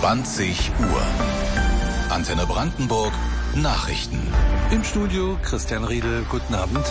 20 Uhr. Antenne Brandenburg Nachrichten. Im Studio Christian Riedel, guten Abend.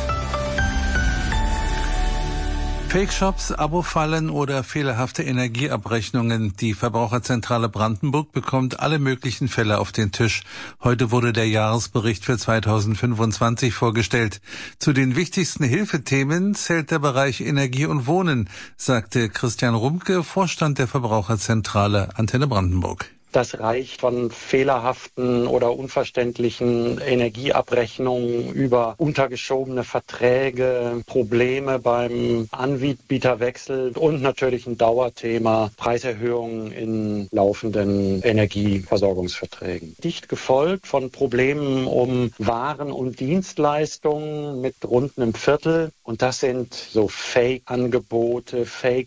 Fake-Shops, Abo-Fallen oder fehlerhafte Energieabrechnungen. Die Verbraucherzentrale Brandenburg bekommt alle möglichen Fälle auf den Tisch. Heute wurde der Jahresbericht für 2025 vorgestellt. Zu den wichtigsten Hilfethemen zählt der Bereich Energie und Wohnen, sagte Christian Rumke, Vorstand der Verbraucherzentrale Antenne Brandenburg. Das reicht von fehlerhaften oder unverständlichen Energieabrechnungen über untergeschobene Verträge, Probleme beim Anbieterwechsel und natürlich ein Dauerthema Preiserhöhungen in laufenden Energieversorgungsverträgen. Dicht gefolgt von Problemen um Waren und Dienstleistungen mit rund einem Viertel. Und das sind so Fake-Angebote,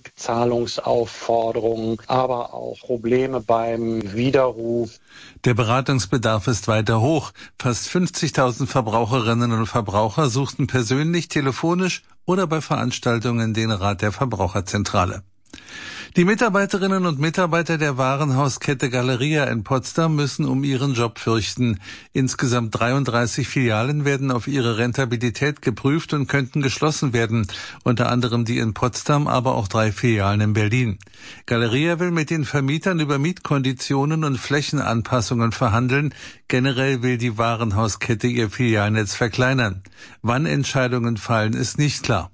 Fake-Zahlungsaufforderungen, aber auch Probleme beim Widerruf. Der Beratungsbedarf ist weiter hoch. Fast 50.000 Verbraucherinnen und Verbraucher suchten persönlich, telefonisch oder bei Veranstaltungen den Rat der Verbraucherzentrale. Die Mitarbeiterinnen und Mitarbeiter der Warenhauskette Galeria in Potsdam müssen um ihren Job fürchten. Insgesamt 33 Filialen werden auf ihre Rentabilität geprüft und könnten geschlossen werden. Unter anderem die in Potsdam, aber auch 3 Filialen in Berlin. Galeria will mit den Vermietern über Mietkonditionen und Flächenanpassungen verhandeln. Generell will die Warenhauskette ihr Filialnetz verkleinern. Wann Entscheidungen fallen, ist nicht klar.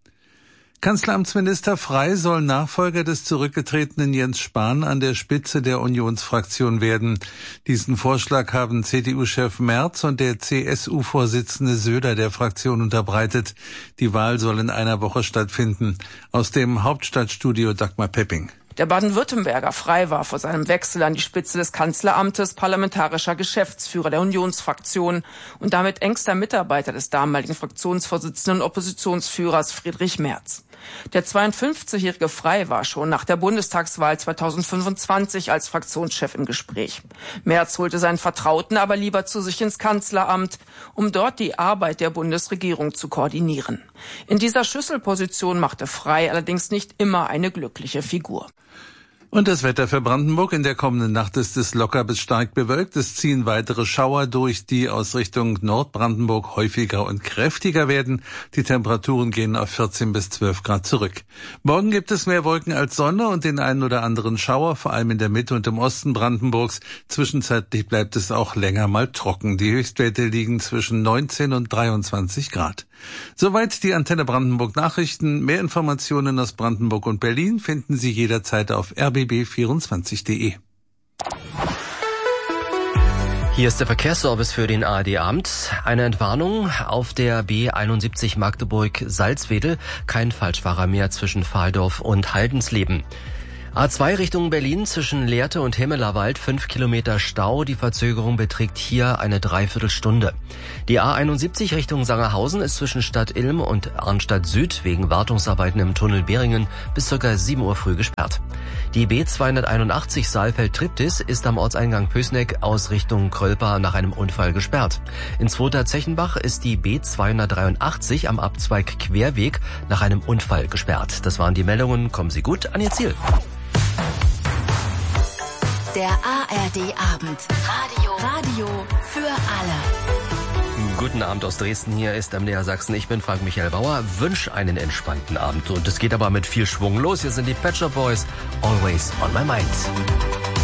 Kanzleramtsminister Frey soll Nachfolger des zurückgetretenen Jens Spahn an der Spitze der Unionsfraktion werden. Diesen Vorschlag haben CDU-Chef Merz und der CSU-Vorsitzende Söder der Fraktion unterbreitet. Die Wahl soll in einer Woche stattfinden. Aus dem Hauptstadtstudio Dagmar Pepping. Der Baden-Württemberger Frey war vor seinem Wechsel an die Spitze des Kanzleramtes parlamentarischer Geschäftsführer der Unionsfraktion und damit engster Mitarbeiter des damaligen Fraktionsvorsitzenden und Oppositionsführers Friedrich Merz. Der 52-jährige Frey war schon nach der Bundestagswahl 2025 als Fraktionschef im Gespräch. Merz holte seinen Vertrauten aber lieber zu sich ins Kanzleramt, um dort die Arbeit der Bundesregierung zu koordinieren. In dieser Schlüsselposition machte Frey allerdings nicht immer eine glückliche Figur. Und das Wetter für Brandenburg. In der kommenden Nacht ist es locker bis stark bewölkt. Es ziehen weitere Schauer durch, die aus Richtung Nordbrandenburg häufiger und kräftiger werden. Die Temperaturen gehen auf 14 bis 12 Grad zurück. Morgen gibt es mehr Wolken als Sonne und den einen oder anderen Schauer, vor allem in der Mitte und im Osten Brandenburgs. Zwischenzeitlich bleibt es auch länger mal trocken. Die Höchstwerte liegen zwischen 19 und 23 Grad. Soweit die Antenne Brandenburg Nachrichten. Mehr Informationen aus Brandenburg und Berlin finden Sie jederzeit auf rbb24.de. Hier ist der Verkehrsservice für den ARD-Abend. Eine Entwarnung auf der B71 Magdeburg-Salzwedel. Kein Falschfahrer mehr zwischen Valdorf und Haldensleben. A2 Richtung Berlin zwischen Lehrte und Himmelerwald 5 Kilometer Stau. Die Verzögerung beträgt hier eine Dreiviertelstunde. Die A71 Richtung Sangerhausen ist zwischen Stadt Ilm und Arnstadt Süd wegen Wartungsarbeiten im Tunnel Beringen bis ca. 7 Uhr früh gesperrt. Die B281 Saalfeld-Triptis ist am Ortseingang Pößneck aus Richtung Krölper nach einem Unfall gesperrt. In Zweiter Zechenbach ist die B283 am Abzweig Querweg nach einem Unfall gesperrt. Das waren die Meldungen. Kommen Sie gut an Ihr Ziel. Der ARD-Abend. Radio für alle. Guten Abend aus Dresden. Hier ist MDR Sachsen. Ich bin Frank Michael Bauer. Wünsche einen entspannten Abend. Und es geht aber mit viel Schwung los. Hier sind die Pet Shop Boys. Always on my mind.